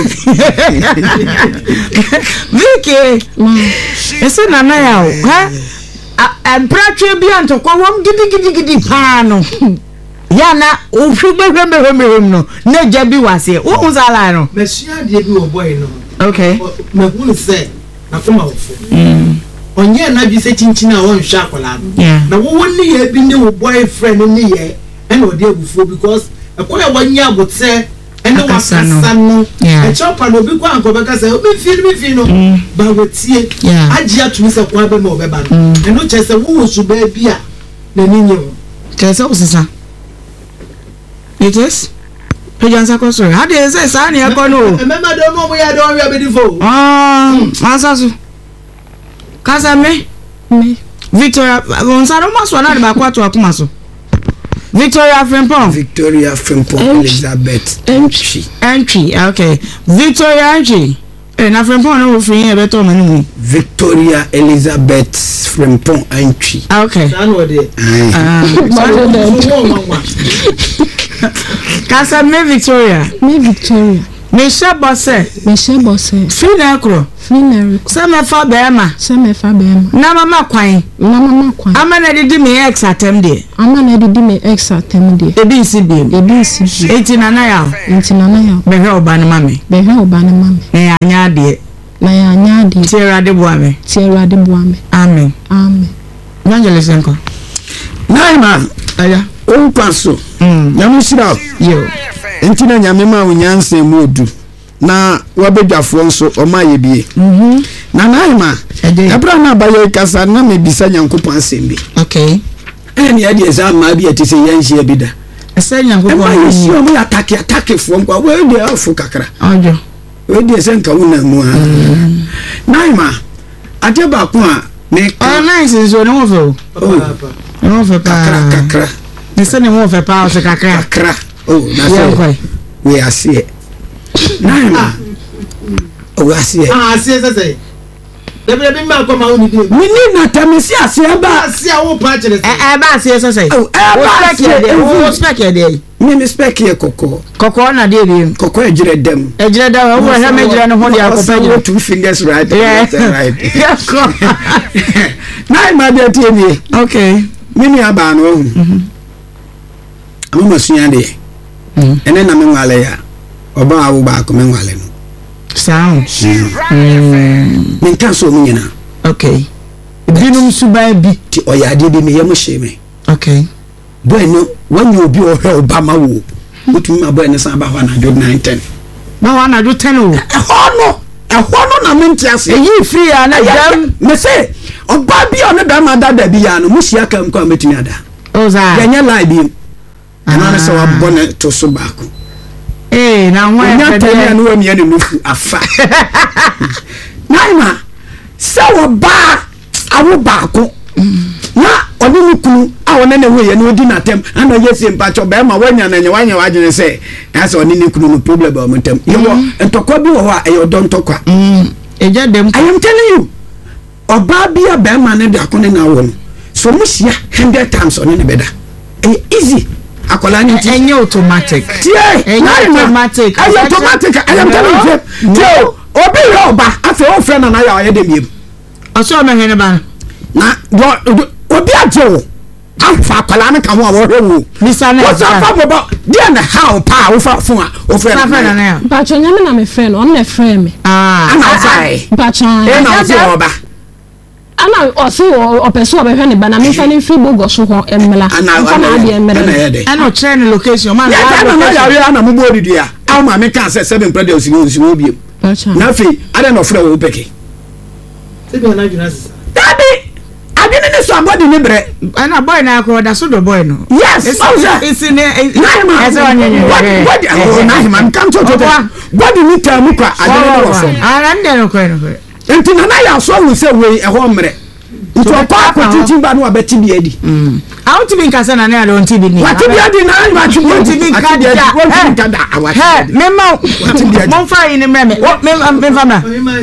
Vicky ese nana ya o empratwe bi antokwa wom gidi pa no ya na ohwu behwem no na gya bi wase wo hu sala no Mesia de bi wo boy no. okay Me hu se na koma wo fo. Onye na bi se chinchin a won hwa akola no. Na wo woni ye bi ne wo boyfriend ni ye and wo de abufuo because akola wanya abotse ene wakasa no e chopa no bi kwa anko beka se obi fi no ba wetie agia tumi se kwa be ma obeba no eno che se wo su ba bi a na ninyo che se usisa it is pejansa ko so how dey say sa na ko no remember do no boya do we be difo masasu kasa me Victoria onsaro maso na de ba kwa to akuma so Victoria Frimpong Elizabeth entry okay Victoria entry na Frimpong no free e beto mani mu Victoria Elizabeth Frimpong entry okay no dey Kasa me Victoria Misha Bosse. Finacro. Semefa Bema. Na mama kwai. Amana did me ex attempted. Ebi CB. Intinanaya. Behel Banamami. Anya de. Tierra de Boame. Amen. Evangelist Enko. Naima. Aya. O kwaso. Nyamushira. Yo. Entina nyamema unyanse modu. Na wabedwafo nso omaye bie. Na naima. Ebra na baye kasa na mebisa nyankopon asembi. Okay. Eni ade exam bi atise yanhia bida. Ese nyankopon. Ema yesi o mo atake fo nkwa we de afu kakra. Ojo. We de senka wona mu ha. Naima. Ade ba ko a me Oh nice so no wo. No fe pa. Kakra. Ese ne wo fe pa o se kakra. Oh, na so. We are see. Naima. Oh, I see. Say. Debi ma ko ma oni bi. We need na tamisi ase ba. Ase a wo pa chere. Ba se say. Oh, Wo spec here dey. Me spec here koko. Koko na dey bi. Koko ejire dem. Ejire da wo he me jire no ho dey akopɛ jire. 2 fingers right. Yeah. Right. Yeah. Naima dey tie ni. Okay. Mini aba no. Amama suya dey. Ene na me nwale ya. Oba awu ba ko me nwale no. Sound. Me kan so mu nyina. Okay. Binum subai bi Ti oyade bi me yam hye me. Okay. Boy no when you be ohwe obama wo. Utumi ma boy ne san ba ho na jo 910. Ba wa na jo 10 o. Ehwo no na me ntiase. Eyi free ya na jam. Me say oba bi o ne ba ma dada bi ya no mu hia kam kwa metumi ada. Oza. Yanya lie bi. Ana na se wa bone to so ba ko. Na ho e pede ya no wami ane nufu afa. Naima se wo ba awo ba ko. Na oni ni kunu a wona na we ye no di na tem ana yesi mpacho be ma wanya na nya wanya wagene se ase oni ni kunu no problem ba mo tem yo entokwa bi wo ho a e odon ntokwa eja dem I am telling you oba bi a be ma ne da ko ne na wo no so mo sia 100 times oni ne beda easy akola ni ti enye automatic enye automatic I am telling you obi yo ba afi o friend na ya ye dem yem oso me hene ba na obi ajo afa akola na ka ho a wo hwe Mr. Na what's up about dia na how pa wo fa fun a o friend na Pacho nyame na me friend on na friend me ana sai Pacho na o oba ana osi opeso obehwe ne ba na me fa ne free bogo so ho emela ana ade emela ana chere ne location man na ya we ana mo bo didua aw ma me kan say 7 brothers si wo biem na fe ade no frɛ wo peke se bi na juna sisa daddy adini ni so abodi ni bre ana boy na akọ da so do boy no yes it's in ese wanyenye what na come to body ni tamu kwa adini no so ara nde no ko enti na ya so wu se we ho mre nti okwa akotiti ba no abeti bi adi out bi nka se na na don ti bi ni wati bi adi na ba ti bi nka da he me ma mo fa yi ni me fa ma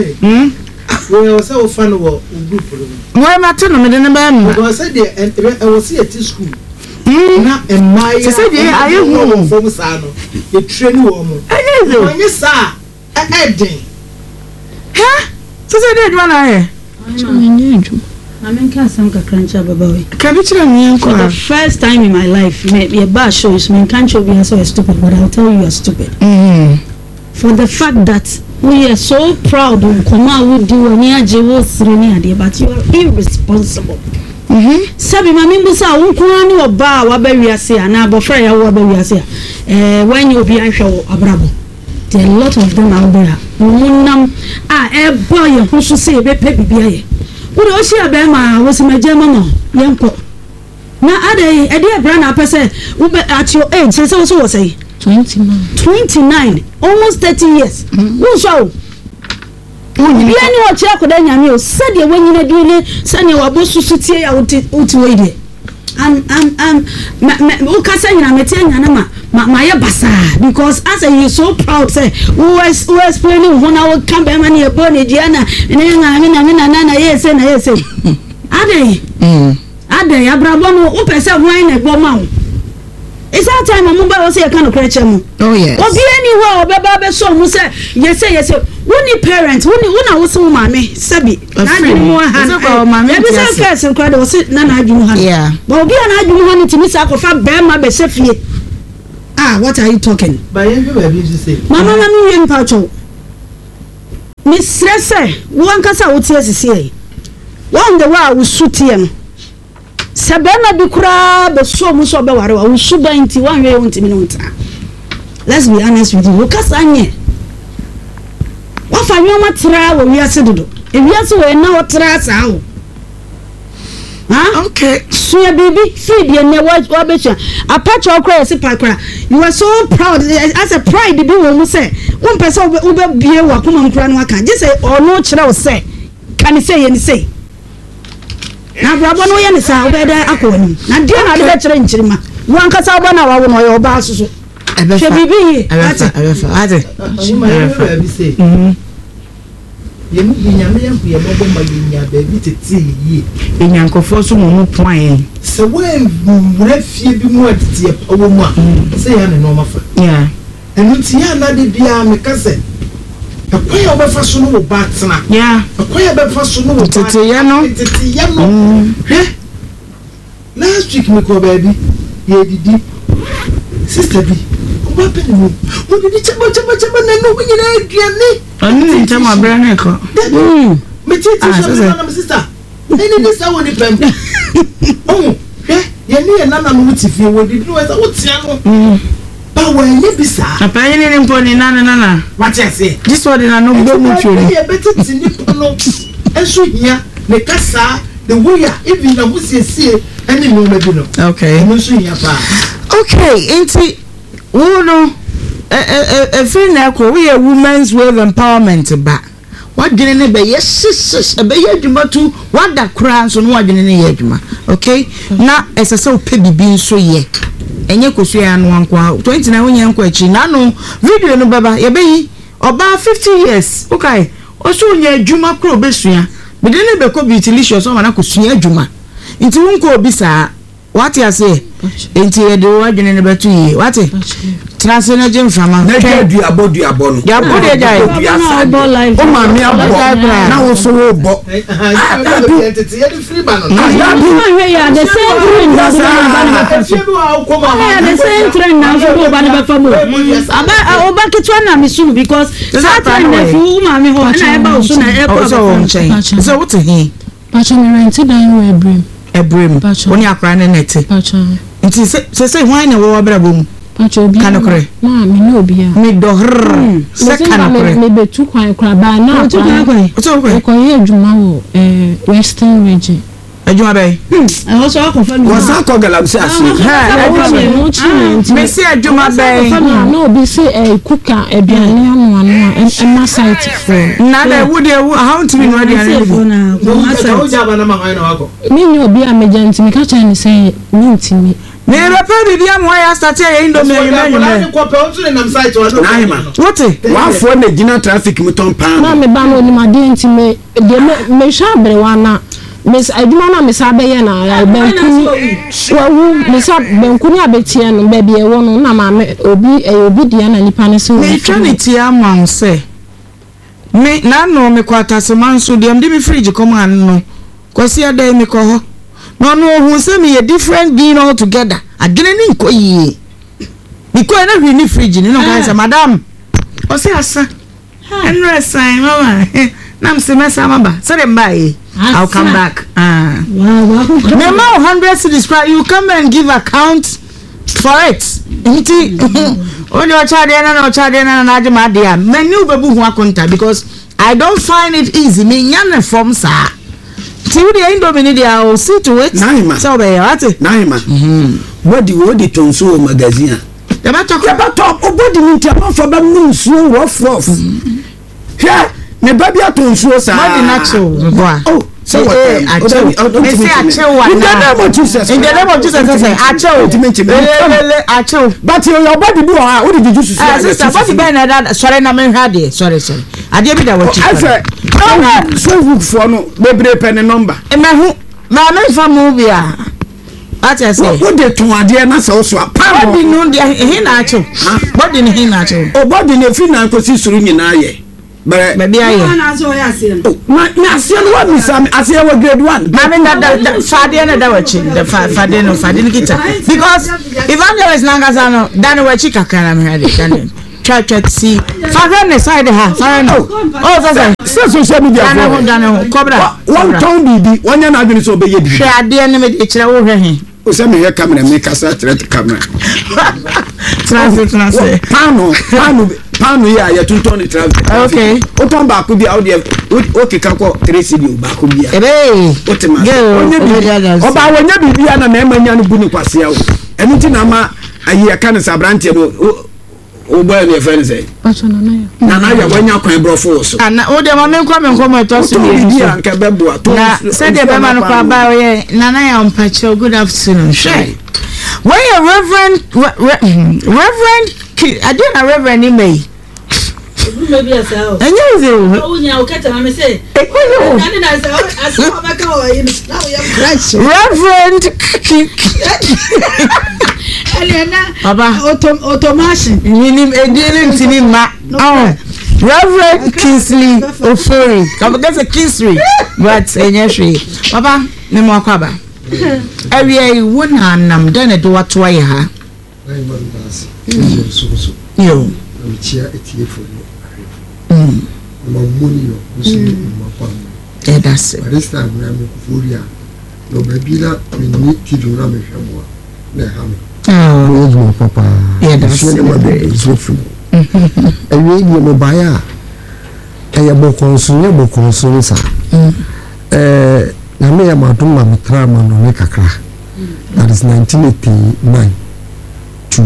we was so fun wo group no ma te no me de ne ba no we say dey I was at school na emai say dey ayi hu from sa no e train wo mo onye sa den ha so say dey dwa na he I'm some crunch baba we. Can you tell me for the first time in my life, maybe a bad show is me can't show you so stupid, but I'll tell you you're stupid. For the fact that we are so proud of Koma would do a near Jewels Renia, but you are irresponsible. Sabi Mamimbusa, Unkuani or Ba, Waberia say, and Abofrea, Waberia say, when you be unsure Abrabo. There are a lot of them out there. A boy who should say, Baby. What was she a was my German young pop. Now, a dear brand person at your age, says also say 29, almost 30 years. Who show? Any what you could then said you when you are doing it, send your boss to sit out to wait. My basa because as you so proud say who is planning 1 hour camp money upon Diana and yes Ade Abrabano open say wine a bomb it's that time I'm about to say I can't crash him. Oh yes. Or be anywhere, or baby, so Musa, yes, when you parents, when I was so mammy, Sabi, I didn't more hand. Maybe some cats and cried or sit none I do. Yeah. But be an I do honey to Miss Aqua, bear my best. Ah, what are you talking? By you, baby, you say. Mamma, me and Pacho. Miss Ressa, one casa would say, one the war was shoot him. Sabana Bukra, but so much of our we should buy into 1 way on Timinota. Let's be honest with you, Lucas Anye. What for you might try when we are said to do? If you are so now, try out. Huh? Okay. So, baby, feed your network, a patch of grass, a packer. You are so proud as a pride to do when we say 1 person will be a Wakum Cranwaka. Just say, or no child say. Can you say and say? Now, Brabon, we understand where they are going. Now, dear, I let you in Chima. One Casabana, I will know your boss. I be so when refugee be more a woman, say, I'm a normal. Yeah. And it's here, not the dear, my cousin. A quay of a fashionable batsman. Yeah. A quay of a fashionable Titiano. Last week, my baby, yeah, the sister B. What did you tell me? I didn't tell my brother. My sister. Any this I want to oh, yeah, you need another motive. You will do as I would say. But when you be sir, a penny in pony, nana. What I say, this one I know go mutually. A better to nip and shoot here, the cassa, the warrior, even the Musia see any moment. Okay, okay, ain't it? Oh no, a friend now call we a women's wave empowerment back. What didn't be yes, sisters, a bayajuma too, what that crowns on what didn't yajuma. Okay, now as I saw Pebby being so ye. And you could say and 29 young question. Nano video no baba, ye be about 50 years. Okay, also ye Juma Crow Bessia, but then be could be delicious or I could see a Juma. Into Unco Bisa. What you say? Into the word in about 2 years. What it? Transgender from a do about the abon. Ya body die. Oh, mammy, now also bought the same train now for back to one mission because that fool mammy about soon. So what's he? Rented I bring. A brim, when you are crying in it. It is say, why no water boom? Canocre, mammy, no beer. Mid door, second, maybe 2 quiet crab by now. What's over? Jumao, Western region. A Jumabe. I also confirm was a cogalabs. Messi Jumabe, no, be say a cooker, a bian one, and massage for. Nada would you how to be ready now? Me no be a major me catch and say, mean to me. Never probably be a more I started in the what one for the dinner traffic muton pan. Mamma Bano, my dear to me, me shabre one. Miss I do not miss Abayana, I Benkuni, Miss Benkuni Abetian, baby, a one, Nama, Obi, a obedient and Panasu. Eternity, among say. Me, Nano, me quata, so man, so the MDB fridge, come on, no. Quasia de me call. No, who send me a different being altogether. I didn't know ye. Because I don't really fridge, you know, guys, madam. What's your son? And rest, Mama. Nam semester, Mama. So then bye. I'll come back. No more 100 to describe. You come and give account for it. When you're child and Najamadia, menu babu wakunta because I don't find it easy. Me yana from sa. Till the end of the I'll see to it. Naima. So they are it. Naima. What do you Tonso magazine? The matter about top of body meter for the moon so rough. Here. Me baby atonsuo sa. What the natural? Oh, so what? I say in the name of Jesus. In the name of Jesus, I say acho. But your body do what did you say? Sister, what the ben that sorry na men had there. Sorry. I dey be that what you. I say, no, so look for no bebre pen number. E ma hu, ma me fa movie ah. What I say? What they to adhere na so so pa. Body no dey he na acho. Body no he na acho. O body na fi na kosi suru nyina ye. Bare baby aye. Na so ya se. Na se no wa misam ase wa grade 1. Mami that fade na da wachi. The fade no kita. Because evangelist Nangasa no dan wachi kakra na me hade dan. Try to see. Fade na side ha. Fade no. Oh so social media. Dan cobra. One town bibi, one ya na adwene so be ye bibi. Hwe ade na me de kire wo hwe he. O se me hwe camera me kasa threat camera. Translate. Pano ya ya tunton ni travel. Okay. O ton ba ko bi audio o keka ko 3 CD ba ko bi. O te ma. O ba wonya bibia na na manya no bu ni kwase ya o. Eni ti na ma ayi aka ne sabrante no o boy ne friend say. Na ya wonya kwan brofo so. Na o de ma me nkwa to so bi ya nka bebo a to. Na se de be ma no kwa ba ye na ya mpacho good afternoon. Sure. When your Reverend I didn't a Reverend email. Maybe I say, and you oh, yeah, okay, tell me say, Reverend Papa, automation. Reverend Kingsley Ofori. Come get a Kingsley, but Papa, no more Kaba. Every one and I'm done at what to her. You. Yeah, that's it. This time I'm Furia. No, baby, that we need to do Rami Shamwa. Oh, Papa. Yeah, that's it. And we need to buy a boconsul, sir. Na me amaduma mitrama no me kakra. That is 1989 to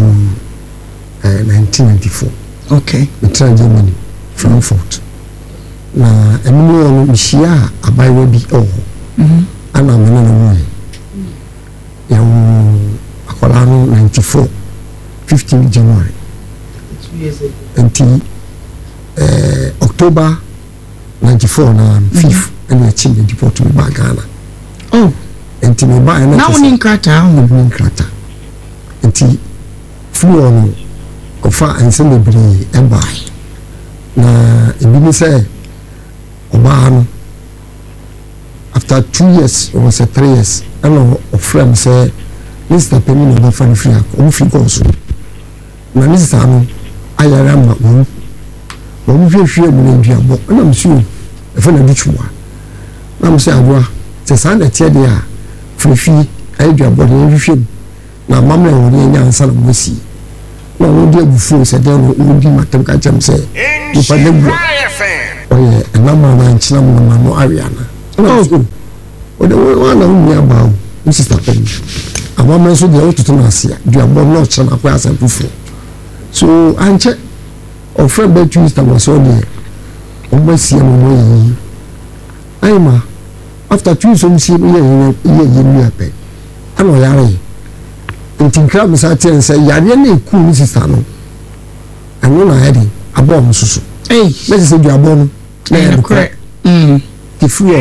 1994. Okay. Mitra Germany, Frankfurt. Na emu ono mishia abayewa bi ana mena na mo. Ya akola no 94 15 January. 2 years ago. Until October 94 na 5th. And I change the deport to Bagana. Oh, and to me by now in Krata, and tea flew on Kofa and celebrity and buy. Na it say Obama after 2 years or 3 years, I know a friend say Mr. Penny of the Fan Free, also. Na Mr. Ano, I am not one. When we feel and I'm sure if I ditch one. I'm saying, "Boy, the son that you're there, free, I do a body everything. Now, Mamma will be a son of Missy. No, no, dear, before said, there will be my temperature. Say, if I never, oh, yeah, and I'm a Chinam, no Ariana. Oh, the one I'm near about, Mrs. Tappen. A woman so the auto to Nasia, do a bomb not son of class and before. So, I check, or friend bet you, Mr. was so dear. Almost see him. Aima, after 2 years, ye pay. I know Yari. And think crab is at and say, Yari, cool Mrs. Tano. I know I had a bomb, so. Hey, let's say you are born. Correct. The free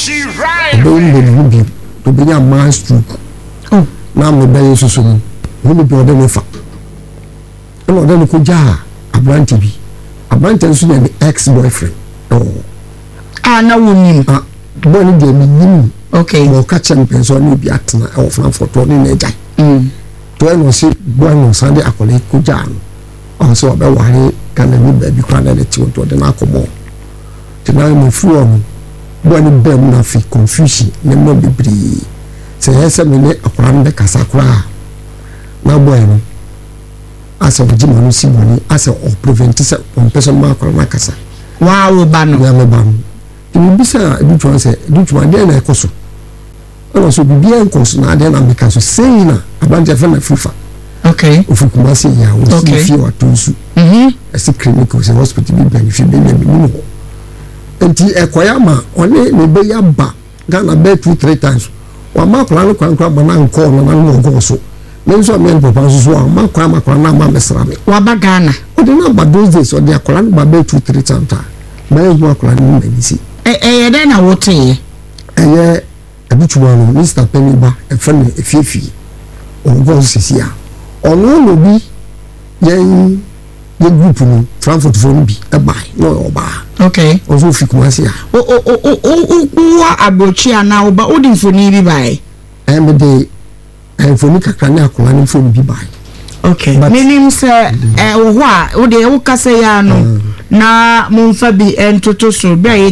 on to be a man stroke. Oh, now I'm the belly so soon. Who will be ordered with? I know then could jar a brand to be a brand and soon an ex-boyfriend. Oh. Na wonim boni de minim okay mo ka champions oni bi atena e ofan foto ni na jai to e no se boy no sande akole ko jan o so be ware kana ni ba bi kwa na le ti to de na akomo ti na mo fu on boni bem na fi confusion ne mo bibri se hese me ne akwa nde kasakura na boy no asa ojima no si boni asa o prevent se on person ma akwa na kasa wow banu ya me banu bisa edutuan se edutuan de na ekoso ono so bibia enkoso na de na meka so sei na abanje fa na fifa okay ofukuma se ya o si fi wa tonsu ese clinic se hospital bi ben fi be mi enti ekoya ma one ne be ya ba Ghana be 2-3 times wa ma kwa no kwa ba na nko no na no go so me so me papa so so ma kwa na ma mesra me wa ba Ghana o de na ba those days o de akola no ba be 2-3 times ta ma e mo akola no me si then na wote edutuan no Mr. Penny ba e fa ne efiefi ɔnkɔ sisi a ɔno no bi yɛn yɛ group no Frankfurt fo no bi ɛbae na ɔbaa okay ɔso fi Kumasi a wa abrochi ana oba odi mfoni bi bae ɛmede mfoni kakra ne akɔla ne mfoni bi bae okay menim sɛ wo ho a wo de wo kasa ya no na momfa bi entoto so bia